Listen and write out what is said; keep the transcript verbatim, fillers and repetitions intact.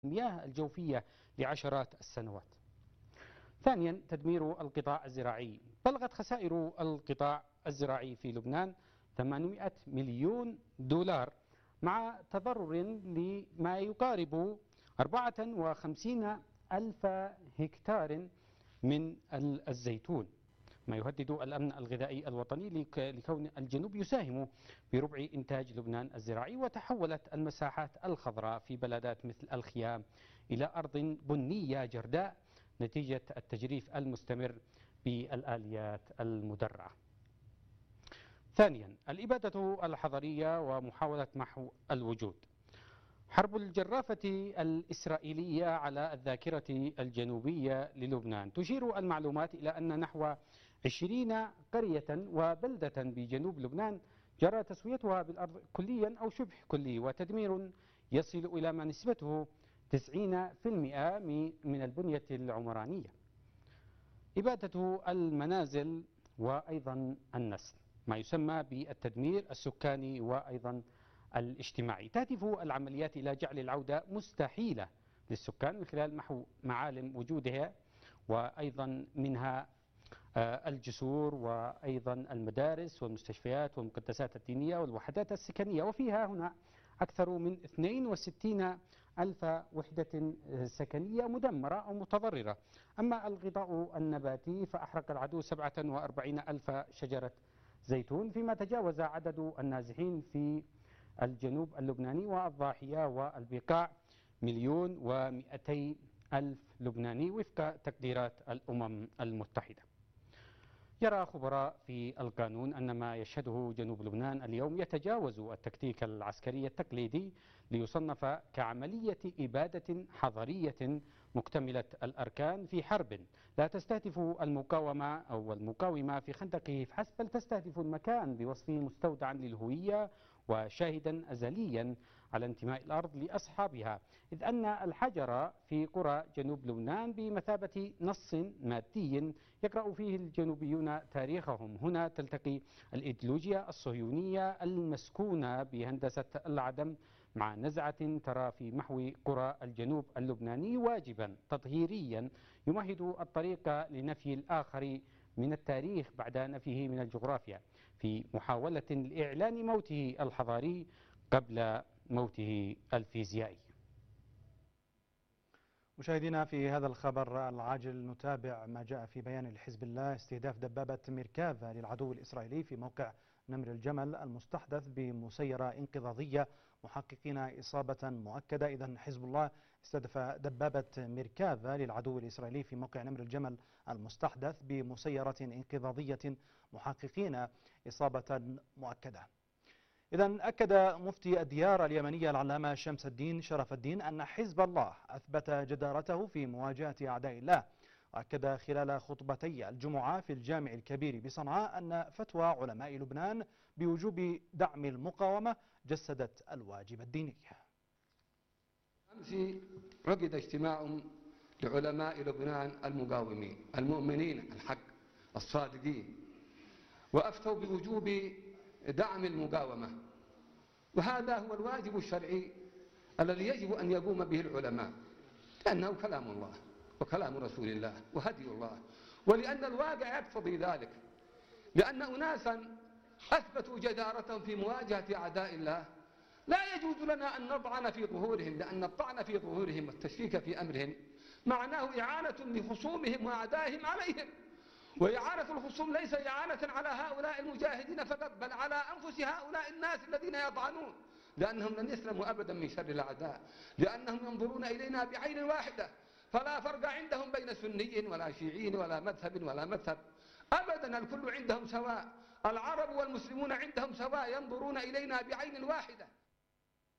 المياه الجوفية لعشرات السنوات. ثانيا، تدمير القطاع الزراعي. بلغت خسائر القطاع الزراعي في لبنان ثمانمئة مليون دولار مع تضرر لما يقارب أربعة وخمسين ألف هكتار من الزيتون، ما يهدد الأمن الغذائي الوطني لكون الجنوب يساهم بربع إنتاج لبنان الزراعي. وتحولت المساحات الخضراء في بلدات مثل الخيام إلى أرض بنية جرداء نتيجة التجريف المستمر بالآليات المدرعة. ثانيا، الإبادة الحضرية ومحاولة محو الوجود. حرب الجرافة الإسرائيلية على الذاكرة الجنوبية للبنان. تشير المعلومات إلى أن نحو عشرين قرية وبلدة بجنوب لبنان جرى تسويتها بالأرض كليا أو شبه كلي، وتدمير يصل إلى ما نسبته تسعين بالمئة من البنية العمرانية. إبادة المنازل وأيضا النسل، ما يسمى بالتدمير السكاني وأيضا الاجتماعي. تهدف العمليات إلى جعل العودة مستحيلة للسكان من خلال محو معالم وجودها، وأيضا منها الجسور وأيضا المدارس والمستشفيات والمقدسات الدينية والوحدات السكنية. وفيها هنا أكثر من اثنين وستين ألف وحدة سكنية مدمرة أو متضررة. أما الغطاء النباتي فأحرق العدو سبعة وأربعين ألف شجرة زيتون، فيما تجاوز عدد النازحين في الجنوب اللبناني والضاحية والبقاع مليون ومئتي ألف لبناني وفق تقديرات الأمم المتحدة. يرى خبراء في القانون أن ما يشهده جنوب لبنان اليوم يتجاوز التكتيك العسكري التقليدي ليصنف كعملية إبادة حضرية مكتملة الأركان في حرب لا تستهدف المقاومة أو المقاومة في خندقه فحسب، بل تستهدف المكان بوصفه مستودعا للهوية وشاهدا أزليا على انتماء الأرض لأصحابها، إذ أن الحجر في قرى جنوب لبنان بمثابة نص مادي يقرأ فيه الجنوبيون تاريخهم. هنا تلتقي الإيديولوجيا الصهيونية المسكونة بهندسة العدم مع نزعة ترى في محو قرى الجنوب اللبناني واجبا تطهيريا يمهد الطريق لنفي الآخر من التاريخ بعد نفيه من الجغرافيا، في محاولة لإعلان موته الحضاري قبل موته الفيزيائي. مشاهدينا، في هذا الخبر العاجل نتابع ما جاء في بيان لحزب الله استهداف دبابة ميركافا للعدو الإسرائيلي في موقع نمر الجمل المستحدث بمسيرة انقضاضية، محققين إصابة مؤكدة. إذن حزب الله استهدف دبابة ميركافا للعدو الإسرائيلي في موقع نمر الجمل المستحدث بمسيرة انقضاضية، محققين إصابة مؤكدة. إذن أكد مفتي الديار اليمنية العلامة شمس الدين شرف الدين أن حزب الله أثبت جدارته في مواجهة أعداء الله. وأكد خلال خطبتي الجمعة في الجامع الكبير بصنعاء أن فتوى علماء لبنان بوجوب دعم المقاومة جسدت الواجب الديني. أمس عقد اجتماع لعلماء لبنان المقاومين المؤمنين الحق الصادقين، وأفتوا بوجوب دعم المقاومة، وهذا هو الواجب الشرعي الذي يجب أن يقوم به العلماء، لأنه كلام الله وكلام رسول الله وهدي الله، ولأن الواقع يقتضي ذلك، لأن أناسا أثبتوا جدارتهم في مواجهة أعداء الله لا يجوز لنا أن نطعن في ظهورهم، لأن الطعن في ظهورهم والتشكيك في أمرهم معناه إعانة لخصومهم وأعدائهم عليهم. وإعانة الخصوم ليس إعانة على هؤلاء المجاهدين فقط، بل على أنفس هؤلاء الناس الذين يطعنون، لأنهم لن يسلموا أبدا من شر الأعداء، لأنهم ينظرون إلينا بعين واحدة، فلا فرق عندهم بين سني ولا شيعي ولا مذهب ولا مذهب أبدا، الكل عندهم سواء، العرب والمسلمون عندهم سواء، ينظرون إلينا بعين واحدة.